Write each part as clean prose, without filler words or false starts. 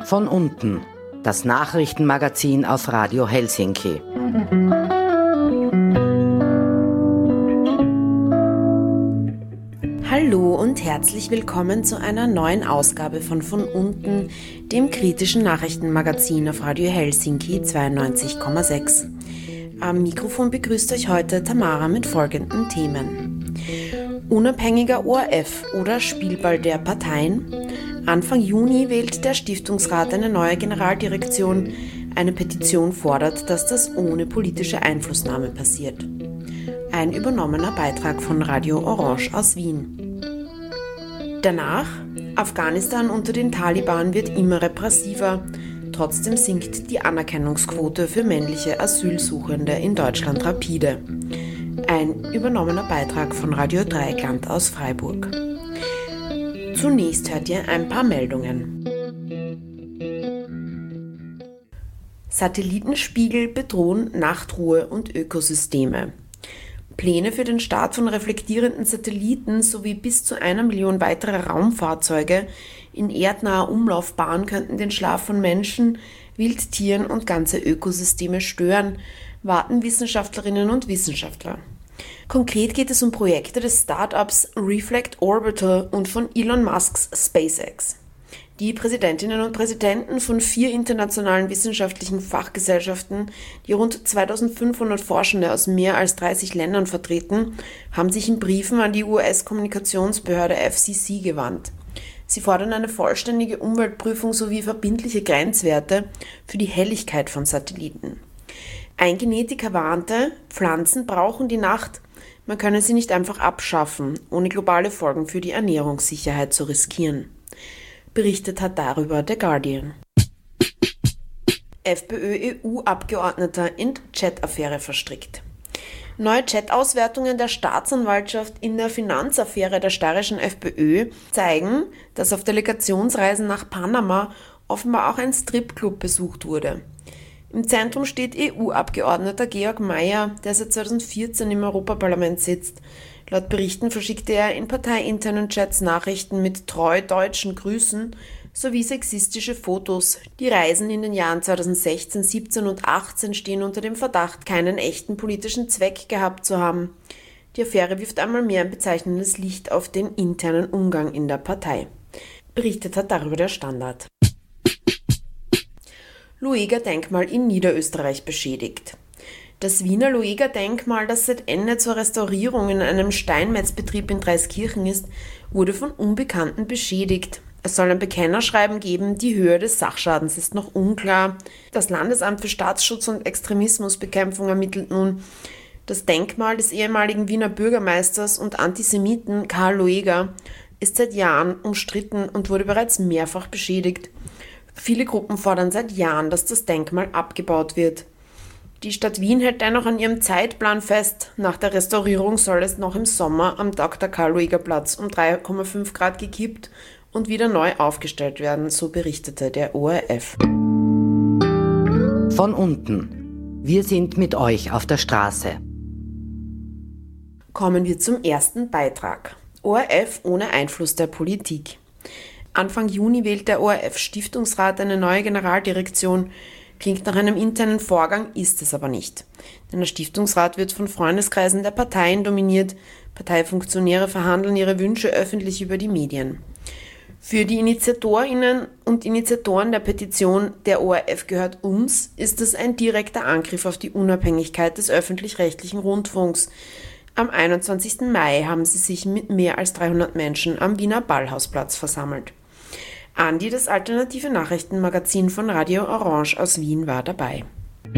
Von unten, das Nachrichtenmagazin auf Radio Helsinki. Hallo und herzlich willkommen zu einer neuen Ausgabe von unten, dem kritischen Nachrichtenmagazin auf Radio Helsinki 92,6. Am Mikrofon begrüßt euch heute Tamara mit folgenden Themen. Unabhängiger ORF oder Spielball der Parteien. Anfang Juni wählt der Stiftungsrat eine neue Generaldirektion. Eine Petition fordert, dass das ohne politische Einflussnahme passiert. Ein übernommener Beitrag von Radio Orange aus Wien. Danach, Afghanistan unter den Taliban wird immer repressiver. Trotzdem sinkt die Anerkennungsquote für männliche Asylsuchende in Deutschland rapide. Ein übernommener Beitrag von Radio Dreieckland aus Freiburg. Zunächst hört ihr ein paar Meldungen. Satellitenspiegel bedrohen Nachtruhe und Ökosysteme. Pläne für den Start von reflektierenden Satelliten sowie bis zu 1 Million weiterer Raumfahrzeuge in erdnaher Umlaufbahn könnten den Schlaf von Menschen, Wildtieren und ganze Ökosysteme stören, warten Wissenschaftlerinnen und Wissenschaftler. Konkret geht es um Projekte des Startups Reflect Orbital und von Elon Musks SpaceX. Die Präsidentinnen und Präsidenten von 4 internationalen wissenschaftlichen Fachgesellschaften, die rund 2500 Forschende aus mehr als 30 Ländern vertreten, haben sich in Briefen an die US-Kommunikationsbehörde FCC gewandt. Sie fordern eine vollständige Umweltprüfung sowie verbindliche Grenzwerte für die Helligkeit von Satelliten. Ein Genetiker warnte, Pflanzen brauchen die Nacht, man könne sie nicht einfach abschaffen, ohne globale Folgen für die Ernährungssicherheit zu riskieren. Berichtet hat darüber The Guardian. FPÖ-EU-Abgeordneter in Chat-Affäre verstrickt. Neue Chat-Auswertungen der Staatsanwaltschaft in der Finanzaffäre der steirischen FPÖ zeigen, dass auf Delegationsreisen nach Panama offenbar auch ein Stripclub besucht wurde. Im Zentrum steht EU-Abgeordneter Georg Mayer, der seit 2014 im Europaparlament sitzt. Laut Berichten verschickte er in parteiinternen Chats Nachrichten mit treu deutschen Grüßen sowie sexistische Fotos. Die Reisen in den Jahren 2016, 17 und 18 stehen unter dem Verdacht, keinen echten politischen Zweck gehabt zu haben. Die Affäre wirft einmal mehr ein bezeichnendes Licht auf den internen Umgang in der Partei. Berichtet hat darüber der Standard. Lueger-Denkmal in Niederösterreich beschädigt. Das Wiener Lueger-Denkmal, das seit Ende zur Restaurierung in einem Steinmetzbetrieb in Dreiskirchen ist, wurde von Unbekannten beschädigt. Es soll ein Bekennerschreiben geben, die Höhe des Sachschadens ist noch unklar. Das Landesamt für Staatsschutz und Extremismusbekämpfung ermittelt nun. Das Denkmal des ehemaligen Wiener Bürgermeisters und Antisemiten Karl Lueger ist seit Jahren umstritten und wurde bereits mehrfach beschädigt. Viele Gruppen fordern seit Jahren, dass das Denkmal abgebaut wird. Die Stadt Wien hält dennoch an ihrem Zeitplan fest. Nach der Restaurierung soll es noch im Sommer am Dr. Karl-Lueger-Platz um 3,5 Grad gekippt und wieder neu aufgestellt werden, so berichtete der ORF. Von unten. Wir sind mit euch auf der Straße. Kommen wir zum ersten Beitrag. ORF ohne Einfluss der Politik. Anfang Juni wählt der ORF-Stiftungsrat eine neue Generaldirektion. Klingt nach einem internen Vorgang, ist es aber nicht. Denn der Stiftungsrat wird von Freundeskreisen der Parteien dominiert. Parteifunktionäre verhandeln ihre Wünsche öffentlich über die Medien. Für die Initiatorinnen und Initiatoren der Petition Der ORF gehört uns ist es ein direkter Angriff auf die Unabhängigkeit des öffentlich-rechtlichen Rundfunks. Am 21. Mai haben sie sich mit mehr als 300 Menschen am Wiener Ballhausplatz versammelt. Andi, das alternative Nachrichtenmagazin von Radio Orange aus Wien, war dabei.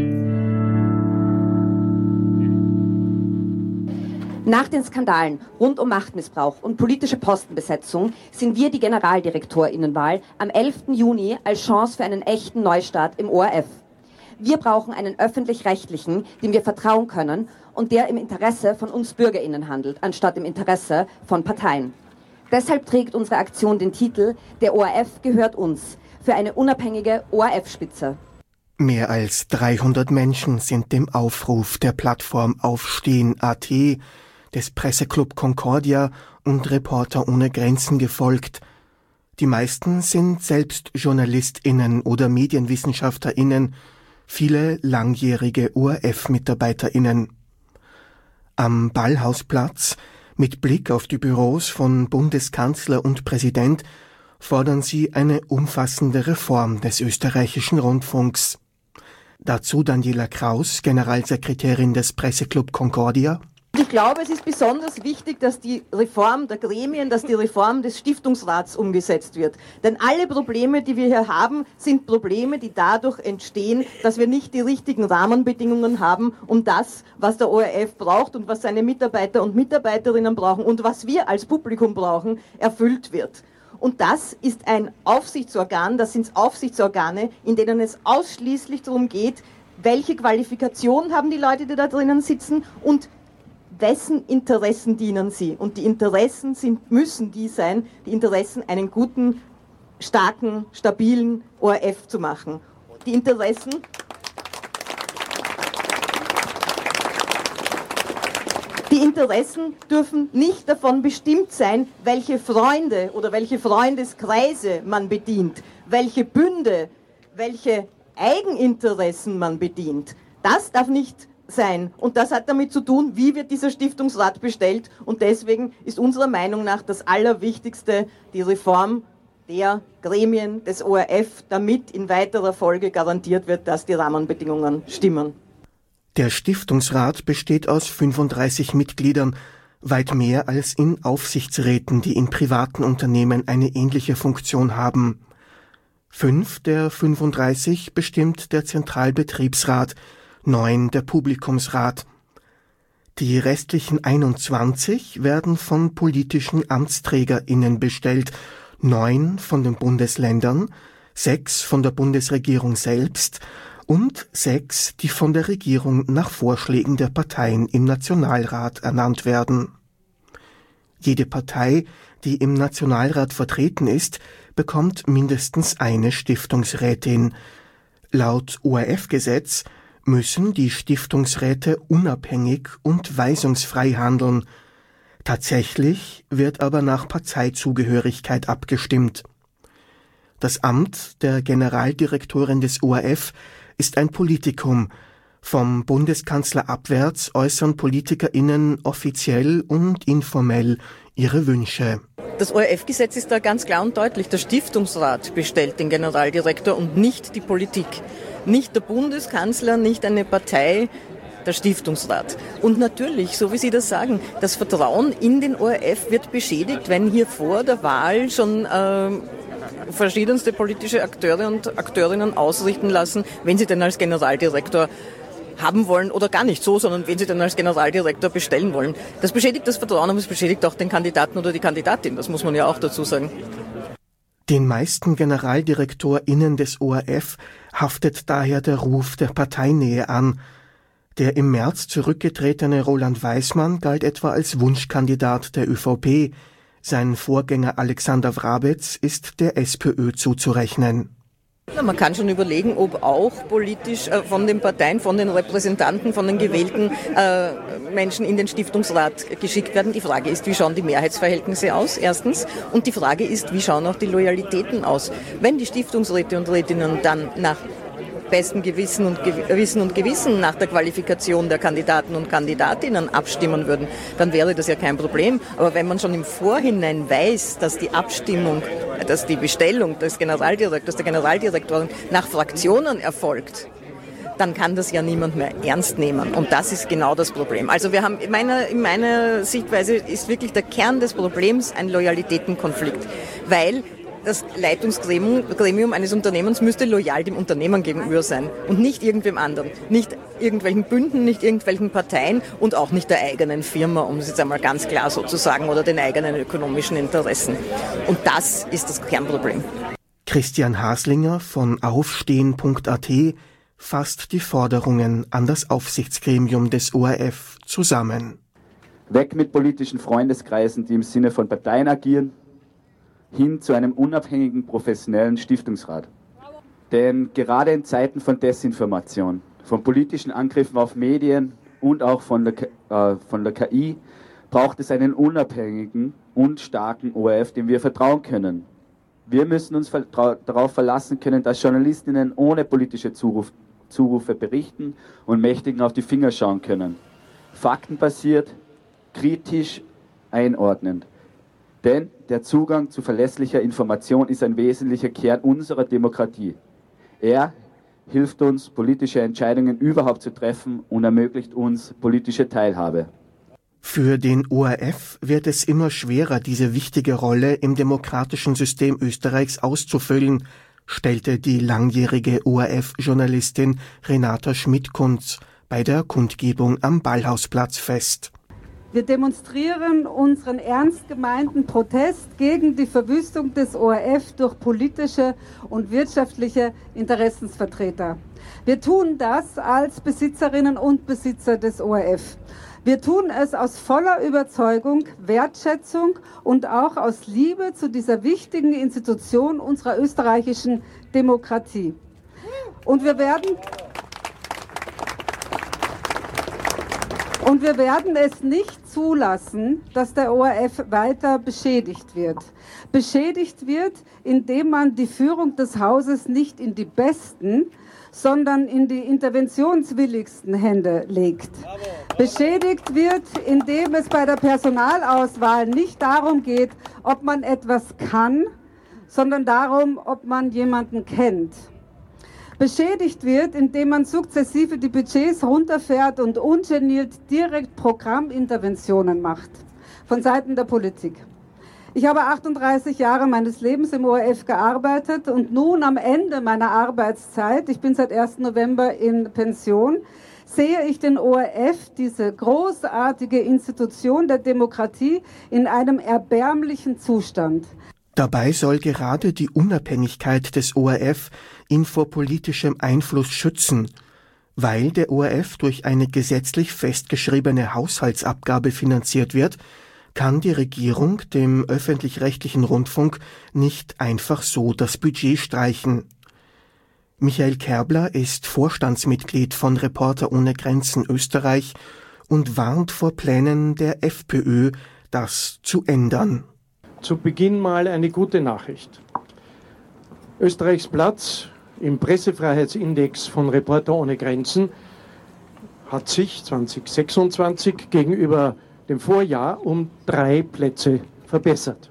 Nach den Skandalen rund um Machtmissbrauch und politische Postenbesetzung sind wir die GeneraldirektorInnenwahl am 11. Juni als Chance für einen echten Neustart im ORF. Wir brauchen einen öffentlich-rechtlichen, dem wir vertrauen können und der im Interesse von uns BürgerInnen handelt, anstatt im Interesse von Parteien. Deshalb trägt unsere Aktion den Titel Der ORF gehört uns für eine unabhängige ORF-Spitze. Mehr als 300 Menschen sind dem Aufruf der Plattform Aufstehen.at, des Presseclub Concordia und Reporter ohne Grenzen gefolgt. Die meisten sind selbst JournalistInnen oder MedienwissenschaftlerInnen, viele langjährige ORF-MitarbeiterInnen. Am Ballhausplatz, mit Blick auf die Büros von Bundeskanzler und Präsident, fordern sie eine umfassende Reform des österreichischen Rundfunks. Dazu Daniela Kraus, Generalsekretärin des Presseclub Concordia. Ich glaube, es ist besonders wichtig, dass die Reform der Gremien, dass die Reform des Stiftungsrats umgesetzt wird. Denn alle Probleme, die wir hier haben, sind Probleme, die dadurch entstehen, dass wir nicht die richtigen Rahmenbedingungen haben, um das, was der ORF braucht und was seine Mitarbeiter und Mitarbeiterinnen brauchen und was wir als Publikum brauchen, erfüllt wird. Und das ist ein Aufsichtsorgan, das sind Aufsichtsorgane, in denen es ausschließlich darum geht, welche Qualifikation haben die Leute, die da drinnen sitzen und wessen Interessen dienen sie? Und die Interessen müssen die sein, die Interessen, einen guten, starken, stabilen ORF zu machen. Die Interessen dürfen nicht davon bestimmt sein, welche Freunde oder welche Freundeskreise man bedient, welche Bünde, welche Eigeninteressen man bedient. Das darf nicht sein. Und das hat damit zu tun, wie wird dieser Stiftungsrat bestellt. Und deswegen ist unserer Meinung nach das Allerwichtigste die Reform der Gremien des ORF, damit in weiterer Folge garantiert wird, dass die Rahmenbedingungen stimmen. Der Stiftungsrat besteht aus 35 Mitgliedern, weit mehr als in Aufsichtsräten, die in privaten Unternehmen eine ähnliche Funktion haben. 5 der 35 bestimmt der Zentralbetriebsrat, 9 der Publikumsrat. Die restlichen 21 werden von politischen AmtsträgerInnen bestellt, 9 von den Bundesländern, 6 von der Bundesregierung selbst und 6, die von der Regierung nach Vorschlägen der Parteien im Nationalrat ernannt werden. Jede Partei, die im Nationalrat vertreten ist, bekommt mindestens eine Stiftungsrätin. Laut ORF-Gesetz müssen die Stiftungsräte unabhängig und weisungsfrei handeln. Tatsächlich wird aber nach Parteizugehörigkeit abgestimmt. Das Amt der Generaldirektorin des ORF ist ein Politikum. Vom Bundeskanzler abwärts äußern PolitikerInnen offiziell und informell ihre Wünsche. Das ORF-Gesetz ist da ganz klar und deutlich. Der Stiftungsrat bestellt den Generaldirektor und nicht die Politik. Nicht der Bundeskanzler, nicht eine Partei, der Stiftungsrat. Und natürlich, so wie Sie das sagen, das Vertrauen in den ORF wird beschädigt, wenn hier vor der Wahl schon verschiedenste politische Akteure und Akteurinnen ausrichten lassen, wenn sie denn als Generaldirektor haben wollen oder gar nicht so, sondern wen sie denn als Generaldirektor bestellen wollen. Das beschädigt das Vertrauen, aber es beschädigt auch den Kandidaten oder die Kandidatin, das muss man ja auch dazu sagen. Den meisten GeneraldirektorInnen des ORF haftet daher der Ruf der Parteinähe an. Der im März zurückgetretene Roland Weismann galt etwa als Wunschkandidat der ÖVP. Sein Vorgänger Alexander Wrabetz ist der SPÖ zuzurechnen. Man kann schon überlegen, ob auch politisch von den Parteien, von den Repräsentanten, von den gewählten Menschen in den Stiftungsrat geschickt werden. Die Frage ist, wie schauen die Mehrheitsverhältnisse aus, erstens. Und die Frage ist, wie schauen auch die Loyalitäten aus. Wenn die Stiftungsräte und Rätinnen dann nach bestem Gewissen und Gewissen nach der Qualifikation der Kandidaten und Kandidatinnen abstimmen würden, dann wäre das ja kein Problem. Aber wenn man schon im Vorhinein weiß, dass die Abstimmung, dass die Bestellung des Generaldirektors, der Generaldirektorin nach Fraktionen erfolgt, dann kann das ja niemand mehr ernst nehmen. Und das ist genau das Problem. Also wir haben in meiner Sichtweise ist wirklich der Kern des Problems ein Loyalitätenkonflikt, weil das Leitungsgremium eines Unternehmens müsste loyal dem Unternehmen gegenüber sein und nicht irgendwem anderen, nicht irgendwelchen Bünden, nicht irgendwelchen Parteien und auch nicht der eigenen Firma, um es jetzt einmal ganz klar so zu sagen, oder den eigenen ökonomischen Interessen. Und das ist das Kernproblem. Christian Haslinger von aufstehen.at fasst die Forderungen an das Aufsichtsgremium des ORF zusammen. Weg mit politischen Freundeskreisen, die im Sinne von Parteien agieren, hin zu einem unabhängigen, professionellen Stiftungsrat. Denn gerade in Zeiten von Desinformation, von politischen Angriffen auf Medien und auch von der KI braucht es einen unabhängigen und starken ORF, dem wir vertrauen können. Wir müssen uns darauf verlassen können, dass Journalistinnen ohne politische Zurufe berichten und Mächtigen auf die Finger schauen können. Faktenbasiert, kritisch, einordnend. Denn der Zugang zu verlässlicher Information ist ein wesentlicher Kern unserer Demokratie. Er hilft uns, politische Entscheidungen überhaupt zu treffen und ermöglicht uns politische Teilhabe. Für den ORF wird es immer schwerer, diese wichtige Rolle im demokratischen System Österreichs auszufüllen, stellte die langjährige ORF-Journalistin Renata Schmidt-Kunz bei der Kundgebung am Ballhausplatz fest. Wir demonstrieren unseren ernst gemeinten Protest gegen die Verwüstung des ORF durch politische und wirtschaftliche Interessensvertreter. Wir tun das als Besitzerinnen und Besitzer des ORF. Wir tun es aus voller Überzeugung, Wertschätzung und auch aus Liebe zu dieser wichtigen Institution unserer österreichischen Demokratie. Und wir werden es nicht zulassen, dass der ORF weiter beschädigt wird. Beschädigt wird, indem man die Führung des Hauses nicht in die besten, sondern in die interventionswilligsten Hände legt. Beschädigt wird, indem es bei der Personalauswahl nicht darum geht, ob man etwas kann, sondern darum, ob man jemanden kennt. Beschädigt wird, indem man sukzessive die Budgets runterfährt und ungeniert direkt Programminterventionen macht von Seiten der Politik. Ich habe 38 Jahre meines Lebens im ORF gearbeitet und nun am Ende meiner Arbeitszeit, ich bin seit 1. November in Pension, sehe ich den ORF, diese großartige Institution der Demokratie, in einem erbärmlichen Zustand. Dabei soll gerade die Unabhängigkeit des ORF ihn vor politischem Einfluss schützen, weil der ORF durch eine gesetzlich festgeschriebene Haushaltsabgabe finanziert wird, kann die Regierung dem öffentlich-rechtlichen Rundfunk nicht einfach so das Budget streichen. Michael Kerbler ist Vorstandsmitglied von Reporter ohne Grenzen Österreich und warnt vor Plänen der FPÖ, das zu ändern. Zu Beginn mal eine gute Nachricht. Österreichs Platz im Pressefreiheitsindex von Reporter ohne Grenzen hat sich 2026 gegenüber dem Vorjahr um 3 Plätze verbessert.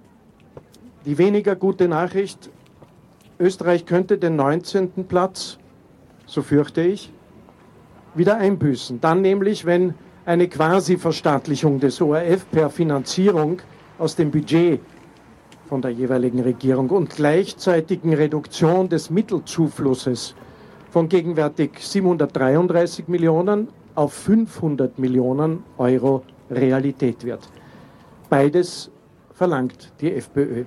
Die weniger gute Nachricht: Österreich könnte den 19. Platz, so fürchte ich, wieder einbüßen. Dann nämlich, wenn eine Quasi-Verstaatlichung des ORF per Finanzierung aus dem Budget von der jeweiligen Regierung und gleichzeitigen Reduktion des Mittelzuflusses von gegenwärtig 733 Millionen auf 500 Millionen Euro Realität wird. Beides verlangt die FPÖ.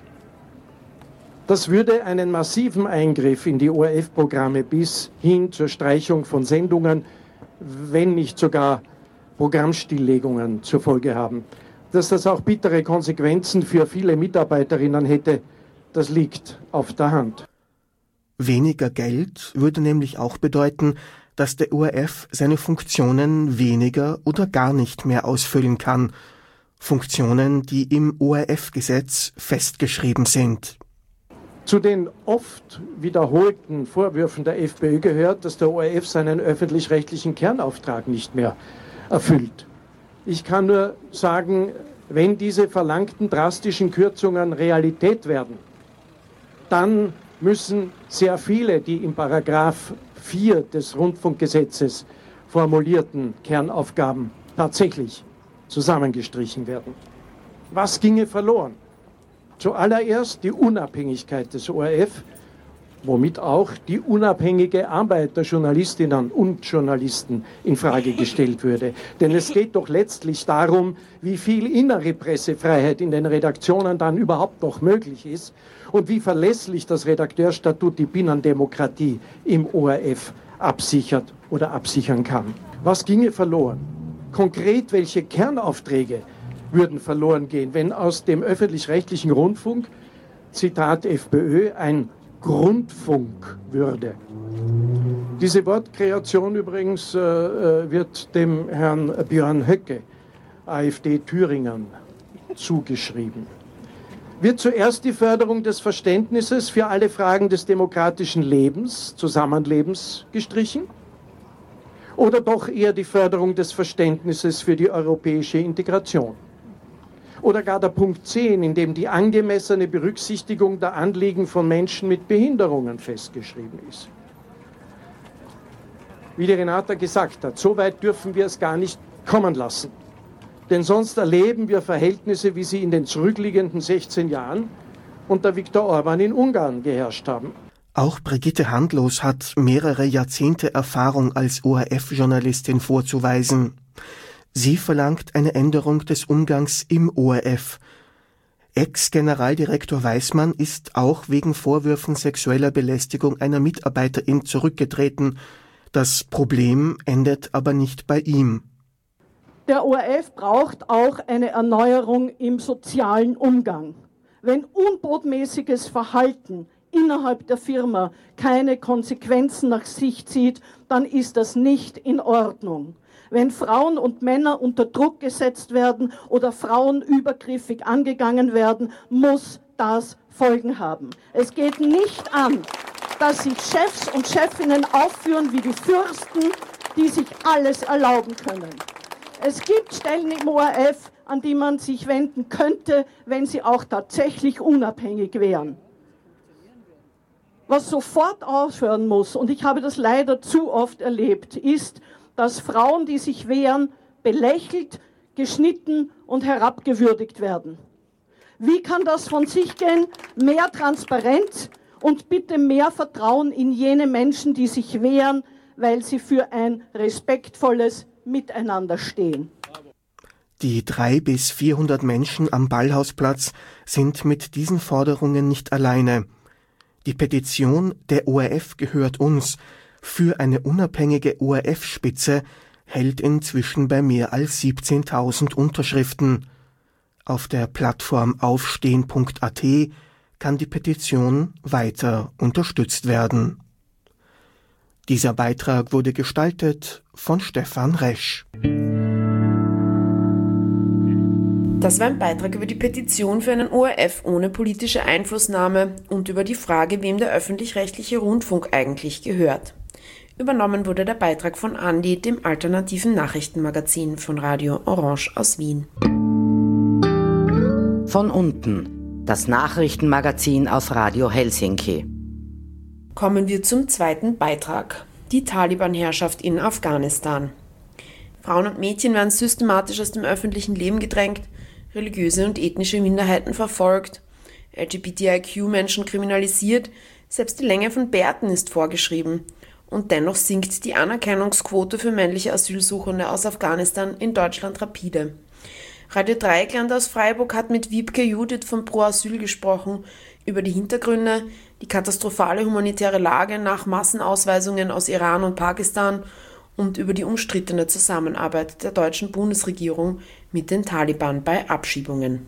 Das würde einen massiven Eingriff in die ORF-Programme bis hin zur Streichung von Sendungen, wenn nicht sogar Programmstilllegungen zur Folge haben. Dass das auch bittere Konsequenzen für viele Mitarbeiterinnen hätte, das liegt auf der Hand. Weniger Geld würde nämlich auch bedeuten, dass der ORF seine Funktionen weniger oder gar nicht mehr ausfüllen kann. Funktionen, die im ORF-Gesetz festgeschrieben sind. Zu den oft wiederholten Vorwürfen der FPÖ gehört, dass der ORF seinen öffentlich-rechtlichen Kernauftrag nicht mehr erfüllt. Ich kann nur sagen, wenn diese verlangten drastischen Kürzungen Realität werden, dann müssen sehr viele, die im Paragraph 4 des Rundfunkgesetzes formulierten Kernaufgaben tatsächlich zusammengestrichen werden. Was ginge verloren? Zuallererst die Unabhängigkeit des ORF, womit auch die unabhängige Arbeit der Journalistinnen und Journalisten in Frage gestellt würde. Denn es geht doch letztlich darum, wie viel innere Pressefreiheit in den Redaktionen dann überhaupt noch möglich ist und wie verlässlich das Redakteurstatut die Binnendemokratie im ORF absichert oder absichern kann. Was ginge verloren? Konkret, welche Kernaufträge würden verloren gehen, wenn aus dem öffentlich-rechtlichen Rundfunk, Zitat FPÖ, ein Grundfunk würde? Diese Wortkreation übrigens wird dem Herrn Björn Höcke, AfD Thüringen, zugeschrieben. Wird zuerst die Förderung des Verständnisses für alle Fragen des demokratischen Lebens, Zusammenlebens gestrichen? Oder doch eher die Förderung des Verständnisses für die europäische Integration? Oder gar der Punkt 10, in dem die angemessene Berücksichtigung der Anliegen von Menschen mit Behinderungen festgeschrieben ist? Wie die Renata gesagt hat, so weit dürfen wir es gar nicht kommen lassen. Denn sonst erleben wir Verhältnisse, wie sie in den zurückliegenden 16 Jahren unter Viktor Orban in Ungarn geherrscht haben. Auch Brigitte Handlos hat mehrere Jahrzehnte Erfahrung als ORF-Journalistin vorzuweisen. Sie verlangt eine Änderung des Umgangs im ORF. Ex-Generaldirektor Weismann ist auch wegen Vorwürfen sexueller Belästigung einer Mitarbeiterin zurückgetreten. Das Problem endet aber nicht bei ihm. Der ORF braucht auch eine Erneuerung im sozialen Umgang. Wenn unbotmäßiges Verhalten innerhalb der Firma keine Konsequenzen nach sich zieht, dann ist das nicht in Ordnung. Wenn Frauen und Männer unter Druck gesetzt werden oder Frauen übergriffig angegangen werden, muss das Folgen haben. Es geht nicht an, dass sich Chefs und Chefinnen aufführen wie die Fürsten, die sich alles erlauben können. Es gibt Stellen im ORF, an die man sich wenden könnte, wenn sie auch tatsächlich unabhängig wären. Was sofort aufhören muss, und ich habe das leider zu oft erlebt, ist, dass Frauen, die sich wehren, belächelt, geschnitten und herabgewürdigt werden. Wie kann das von sich gehen? Mehr Transparenz und bitte mehr Vertrauen in jene Menschen, die sich wehren, weil sie für ein respektvolles Miteinander stehen. Die 300 bis 400 Menschen am Ballhausplatz sind mit diesen Forderungen nicht alleine. Die Petition "Der ORF gehört uns" für eine unabhängige ORF-Spitze hält inzwischen bei mehr als 17.000 Unterschriften. Auf der Plattform aufstehen.at kann die Petition weiter unterstützt werden. Dieser Beitrag wurde gestaltet von Stefan Resch. Das war ein Beitrag über die Petition für einen ORF ohne politische Einflussnahme und über die Frage, wem der öffentlich-rechtliche Rundfunk eigentlich gehört. Übernommen wurde der Beitrag von Andi, dem alternativen Nachrichtenmagazin von Radio Orange aus Wien. Von unten, das Nachrichtenmagazin auf Radio Helsinki. Kommen wir zum zweiten Beitrag. Die Taliban-Herrschaft in Afghanistan. Frauen und Mädchen werden systematisch aus dem öffentlichen Leben gedrängt, religiöse und ethnische Minderheiten verfolgt, LGBTIQ-Menschen kriminalisiert, selbst die Länge von Bärten ist vorgeschrieben. Und dennoch sinkt die Anerkennungsquote für männliche Asylsuchende aus Afghanistan in Deutschland rapide. Radio Dreieckland aus Freiburg hat mit Wiebke Judith von Pro Asyl gesprochen über die Hintergründe, die katastrophale humanitäre Lage nach Massenausweisungen aus Iran und Pakistan und über die umstrittene Zusammenarbeit der deutschen Bundesregierung mit den Taliban bei Abschiebungen.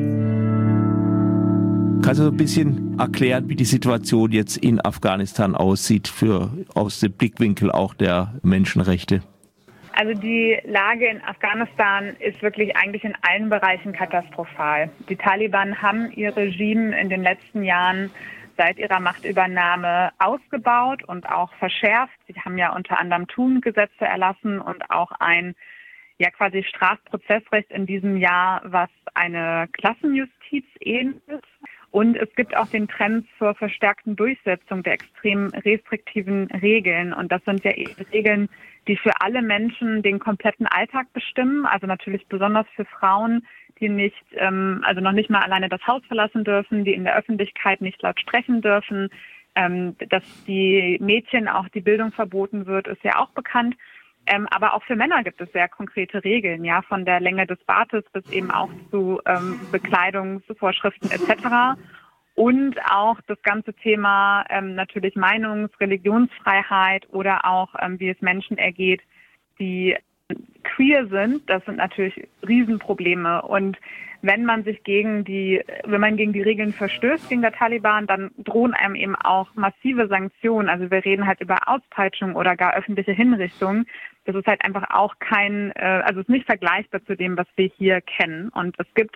Kannst du ein bisschen erklären, wie die Situation jetzt in Afghanistan aussieht, aus dem Blickwinkel auch der Menschenrechte? Also die Lage in Afghanistan ist wirklich eigentlich in allen Bereichen katastrophal. Die Taliban haben ihr Regime in den letzten Jahren seit ihrer Machtübernahme ausgebaut und auch verschärft. Sie haben ja unter anderem Thun-Gesetze erlassen und auch ein quasi Strafprozessrecht in diesem Jahr, was eine Klassenjustiz ähnelt. Und es gibt auch den Trend zur verstärkten Durchsetzung der extrem restriktiven Regeln. Und das sind ja eben Regeln, die für alle Menschen den kompletten Alltag bestimmen. Also natürlich besonders für Frauen, die nicht, noch nicht mal alleine das Haus verlassen dürfen, die in der Öffentlichkeit nicht laut sprechen dürfen. Dass die Mädchen auch die Bildung verboten wird, ist ja auch bekannt. Aber auch für Männer gibt es sehr konkrete Regeln, ja, von der Länge des Bartes bis eben auch zu Bekleidungsvorschriften etc. Und auch das ganze Thema natürlich Religionsfreiheit oder auch wie es Menschen ergeht, die queer sind. Das sind natürlich Riesenprobleme. Und wenn man gegen die Regeln verstößt gegen der Taliban, dann drohen einem eben auch massive Sanktionen. Also wir reden halt über Auspeitschung oder gar öffentliche Hinrichtung. Das ist halt einfach auch es ist nicht vergleichbar zu dem, was wir hier kennen. Und es gibt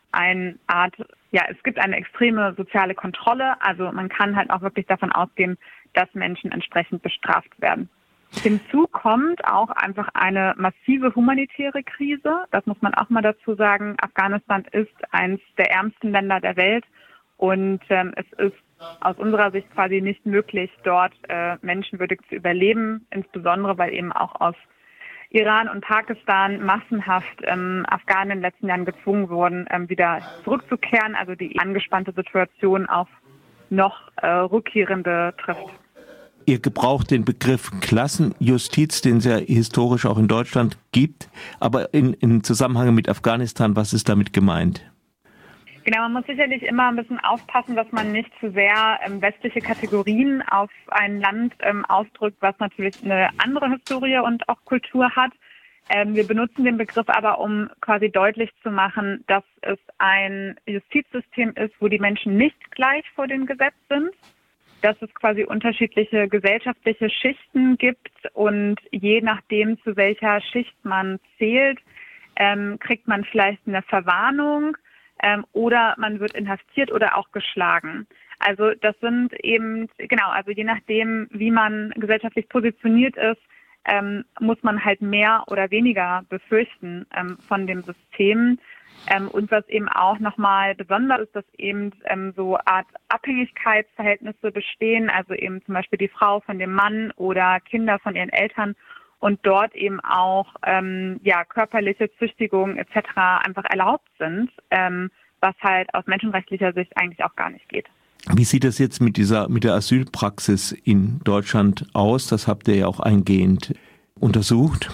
es gibt eine extreme soziale Kontrolle. Also man kann halt auch wirklich davon ausgehen, dass Menschen entsprechend bestraft werden. Hinzu kommt auch einfach eine massive humanitäre Krise. Das muss man auch mal dazu sagen. Afghanistan ist eines der ärmsten Länder der Welt und es ist aus unserer Sicht quasi nicht möglich, dort menschenwürdig zu überleben, insbesondere weil eben auch aus Iran und Pakistan massenhaft Afghanen in den letzten Jahren gezwungen wurden, wieder zurückzukehren, also die angespannte Situation auf noch Rückkehrende trifft. Ihr gebraucht den Begriff Klassenjustiz, den es ja historisch auch in Deutschland gibt, aber im Zusammenhang mit Afghanistan, was ist damit gemeint? Genau, man muss sicherlich immer ein bisschen aufpassen, dass man nicht zu sehr westliche Kategorien auf ein Land ausdrückt, was natürlich eine andere Historie und auch Kultur hat. Wir benutzen den Begriff aber, um quasi deutlich zu machen, dass es ein Justizsystem ist, wo die Menschen nicht gleich vor dem Gesetz sind, dass es quasi unterschiedliche gesellschaftliche Schichten gibt und je nachdem, zu welcher Schicht man zählt, kriegt man vielleicht eine Verwarnung, oder man wird inhaftiert oder auch geschlagen. Also das sind eben, also je nachdem, wie man gesellschaftlich positioniert ist, muss man halt mehr oder weniger befürchten von dem System. Und was eben auch nochmal besonders ist, dass eben so Art Abhängigkeitsverhältnisse bestehen, also eben zum Beispiel die Frau von dem Mann oder Kinder von ihren Eltern, und dort eben auch körperliche Züchtigungen etc. einfach erlaubt sind, was halt aus menschenrechtlicher Sicht eigentlich auch gar nicht geht. Wie sieht das jetzt mit der Asylpraxis in Deutschland aus? Das habt ihr ja auch eingehend untersucht.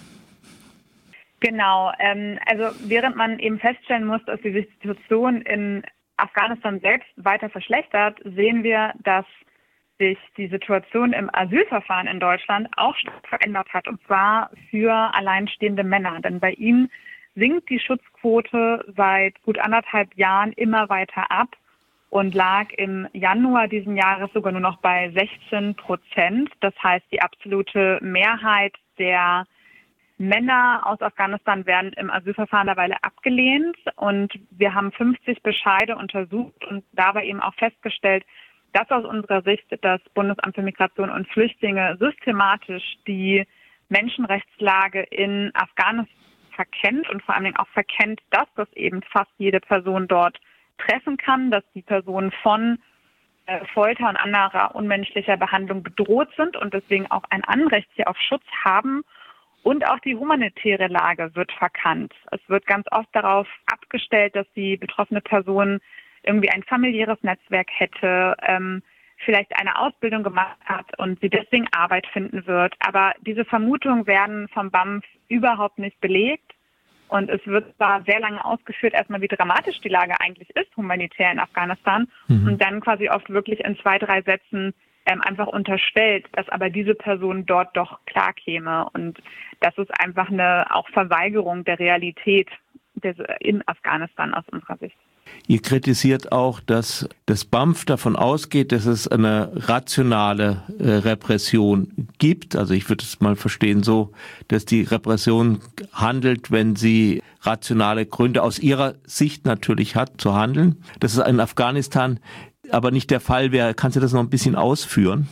Genau, also während man eben feststellen muss, dass die Situation in Afghanistan selbst weiter verschlechtert, sehen wir, dass sich die Situation im Asylverfahren in Deutschland auch stark verändert hat, und zwar für alleinstehende Männer. Denn bei ihnen sinkt die Schutzquote seit gut 1,5 Jahren immer weiter ab und lag im Januar diesen Jahres sogar nur noch bei 16%. Das heißt, die absolute Mehrheit der Männer aus Afghanistan werden im Asylverfahren derweil abgelehnt, und wir haben 50 Bescheide untersucht und dabei eben auch festgestellt, dass aus unserer Sicht das Bundesamt für Migration und Flüchtlinge systematisch die Menschenrechtslage in Afghanistan verkennt und vor allen Dingen auch verkennt, dass das eben fast jede Person dort treffen kann, dass die Personen von Folter und anderer unmenschlicher Behandlung bedroht sind und deswegen auch ein Anrecht hier auf Schutz haben. Und auch die humanitäre Lage wird verkannt. Es wird ganz oft darauf abgestellt, dass die betroffene Person irgendwie ein familiäres Netzwerk hätte, vielleicht eine Ausbildung gemacht hat und sie deswegen Arbeit finden wird. Aber diese Vermutungen werden vom BAMF überhaupt nicht belegt. Und es wird zwar sehr lange ausgeführt, erstmal wie dramatisch die Lage eigentlich ist, humanitär in Afghanistan, und dann quasi oft wirklich in 2, 3 Sätzen einfach unterstellt, dass aber diese Person dort doch klar käme. Und das ist einfach eine auch Verweigerung der Realität in Afghanistan aus unserer Sicht. Ihr kritisiert auch, dass das BAMF davon ausgeht, dass es eine rationale Repression gibt. Also ich würde es mal verstehen so, dass die Repression handelt, wenn sie rationale Gründe aus ihrer Sicht natürlich hat, zu handeln. Das ist in Afghanistan aber nicht der Fall wäre. Kannst du das noch ein bisschen ausführen?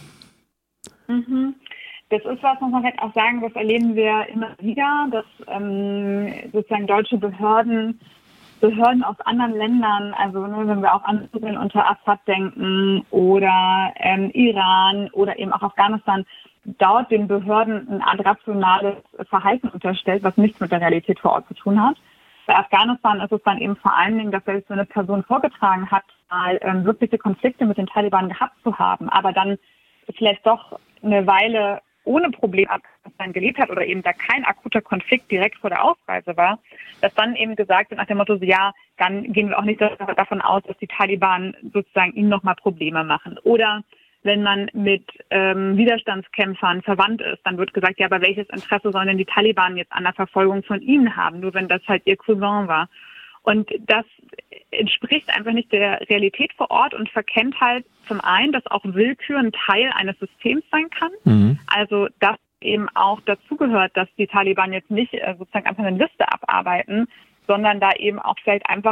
Das ist was, muss man halt auch sagen, das erleben wir immer wieder, dass sozusagen deutsche Behörden aus anderen Ländern, also wenn wir auch an Syrien unter Assad denken oder Iran oder eben auch Afghanistan, dort den Behörden eine Art rationales Verhalten unterstellt, was nichts mit der Realität vor Ort zu tun hat. Bei Afghanistan ist es dann eben vor allen Dingen, dass selbst so eine Person vorgetragen hat, mal wirkliche Konflikte mit den Taliban gehabt zu haben, aber dann vielleicht doch eine Weile ohne Probleme gelebt hat oder eben da kein akuter Konflikt direkt vor der Ausreise war, dass dann eben gesagt wird nach dem Motto, ja, dann gehen wir auch nicht davon aus, dass die Taliban sozusagen ihnen nochmal Probleme machen. Oder wenn man mit Widerstandskämpfern verwandt ist, dann wird gesagt, ja, aber welches Interesse sollen denn die Taliban jetzt an der Verfolgung von ihnen haben, nur wenn das halt ihr Cousin war. Und das entspricht einfach nicht der Realität vor Ort und verkennt halt zum einen, dass auch Willkür ein Teil eines Systems sein kann. Also dass eben auch dazugehört, dass die Taliban jetzt nicht sozusagen einfach eine Liste abarbeiten, sondern da eben auch vielleicht einfach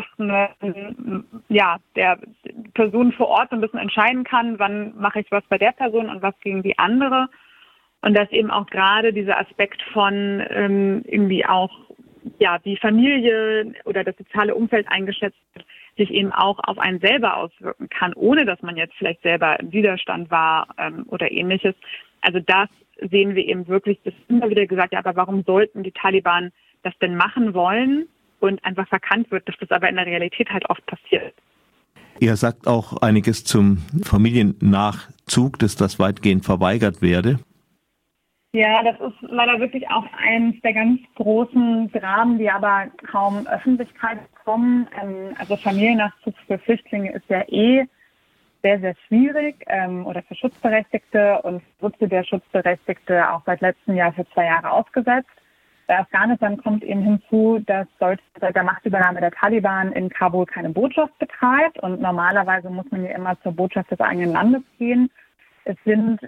der Person vor Ort so ein bisschen entscheiden kann, wann mache ich was bei der Person und was gegen die andere. Und dass eben auch gerade dieser Aspekt von irgendwie auch wie Familie oder das soziale Umfeld eingeschätzt wird, sich eben auch auf einen selber auswirken kann, ohne dass man jetzt vielleicht selber im Widerstand war oder ähnliches. Also das sehen wir eben wirklich, das ist immer wieder gesagt, ja, aber warum sollten die Taliban das denn machen wollen? Und einfach verkannt wird, dass das aber in der Realität halt oft passiert. Ihr sagt auch einiges zum Familiennachzug, dass das weitgehend verweigert werde. Ja, das ist leider wirklich auch eines der ganz großen Dramen, die aber kaum Öffentlichkeit bekommen. Also Familiennachzug für Flüchtlinge ist ja sehr, sehr schwierig oder für Schutzberechtigte und wurde der Schutzberechtigte auch seit letztem Jahr für 2 Jahre ausgesetzt. Bei Afghanistan kommt eben hinzu, dass Deutschland seit der Machtübernahme der Taliban in Kabul keine Botschaft betreibt und normalerweise muss man ja immer zur Botschaft des eigenen Landes gehen. Es sind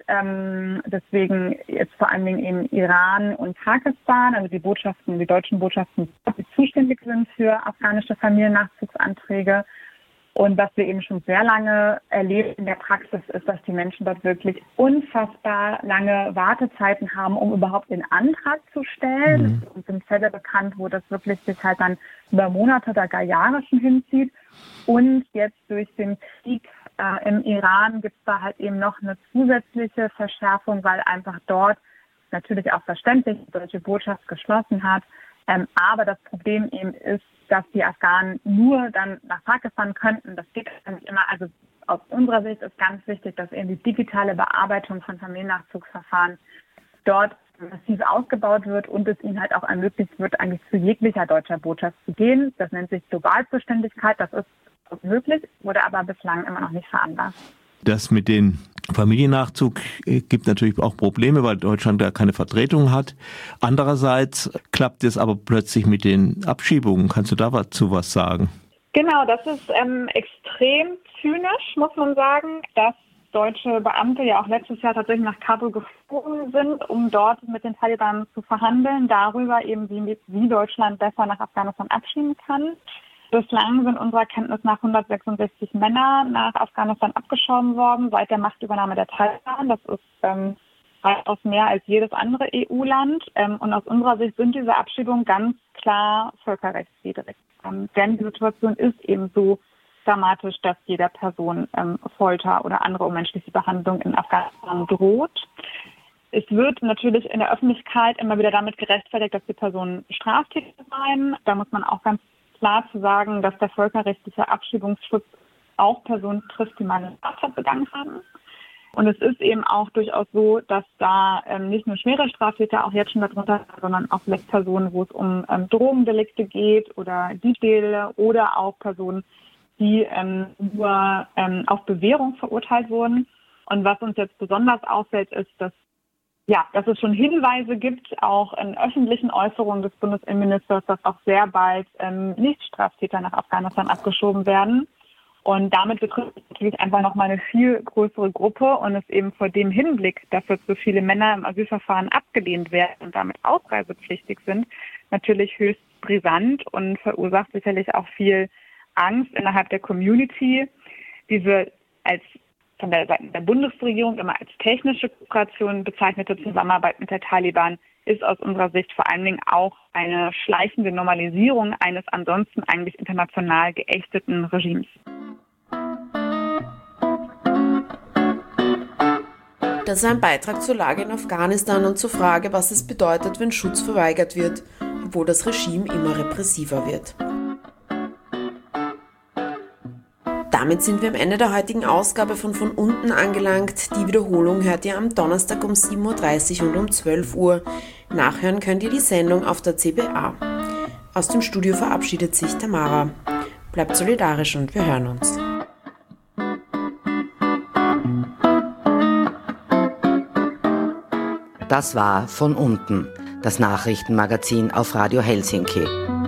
deswegen jetzt vor allen Dingen eben Iran und Pakistan, also die deutschen Botschaften, die zuständig sind für afghanische Familiennachzugsanträge. Und was wir eben schon sehr lange erleben in der Praxis ist, dass die Menschen dort wirklich unfassbar lange Wartezeiten haben, um überhaupt den Antrag zu stellen. Es sind Fälle bekannt, wo das wirklich sich halt dann über Monate oder gar Jahre schon hinzieht. Und jetzt durch den Krieg im Iran gibt es da halt eben noch eine zusätzliche Verschärfung, weil einfach dort natürlich auch verständlich die deutsche Botschaft geschlossen hat. Aber das Problem eben ist, dass die Afghanen nur dann nach Pakistan könnten. Das geht nicht immer. Also aus unserer Sicht ist ganz wichtig, dass eben die digitale Bearbeitung von Familiennachzugsverfahren dort massiv ausgebaut wird und es ihnen halt auch ermöglicht wird, eigentlich zu jeglicher deutscher Botschaft zu gehen. Das nennt sich Globalzuständigkeit. Das ist möglich, wurde aber bislang immer noch nicht veranlasst. Das mit dem Familiennachzug gibt natürlich auch Probleme, weil Deutschland da keine Vertretung hat. Andererseits klappt es aber plötzlich mit den Abschiebungen. Kannst du dazu was sagen? Genau, das ist extrem zynisch, muss man sagen, dass deutsche Beamte ja auch letztes Jahr tatsächlich nach Kabul geflogen sind, um dort mit den Taliban zu verhandeln, darüber eben, wie Deutschland besser nach Afghanistan abschieben kann. Bislang sind unserer Kenntnis nach 166 Männer nach Afghanistan abgeschoben worden seit der Machtübernahme der Taliban. Das ist weitaus mehr als jedes andere EU-Land. Und aus unserer Sicht sind diese Abschiebungen ganz klar völkerrechtswidrig. Denn die Situation ist eben so dramatisch, dass jeder Person Folter oder andere unmenschliche Behandlung in Afghanistan droht. Es wird natürlich in der Öffentlichkeit immer wieder damit gerechtfertigt, dass die Personen straftätig seien. Da muss man auch ganz klar zu sagen, dass der völkerrechtliche Abschiebungsschutz auch Personen trifft, die mal eine Straftat begangen haben. Und es ist eben auch durchaus so, dass da nicht nur schwere Straftäter auch jetzt schon darunter sind, sondern auch vielleicht Personen, wo es um Drogendelikte geht oder Diebstähle oder auch Personen, die nur auf Bewährung verurteilt wurden. Und was uns jetzt besonders auffällt, ist, dass es schon Hinweise gibt, auch in öffentlichen Äußerungen des Bundesinnenministers, dass auch sehr bald Nichtstraftäter nach Afghanistan abgeschoben werden. Und damit betrifft es natürlich einfach nochmal eine viel größere Gruppe und es eben vor dem Hinblick, dass jetzt so viele Männer im Asylverfahren abgelehnt werden und damit ausreisepflichtig sind, natürlich höchst brisant und verursacht sicherlich auch viel Angst innerhalb der Community. Diese als von der Seite der Bundesregierung immer als technische Kooperation bezeichnete Zusammenarbeit mit der Taliban ist aus unserer Sicht vor allen Dingen auch eine schleichende Normalisierung eines ansonsten eigentlich international geächteten Regimes. Das ist ein Beitrag zur Lage in Afghanistan und zur Frage, was es bedeutet, wenn Schutz verweigert wird, obwohl das Regime immer repressiver wird. Damit sind wir am Ende der heutigen Ausgabe von unten angelangt. Die Wiederholung hört ihr am Donnerstag um 7.30 Uhr und um 12 Uhr. Nachhören könnt ihr die Sendung auf der CBA. Aus dem Studio verabschiedet sich Tamara. Bleibt solidarisch und wir hören uns. Das war Von unten, das Nachrichtenmagazin auf Radio Helsinki.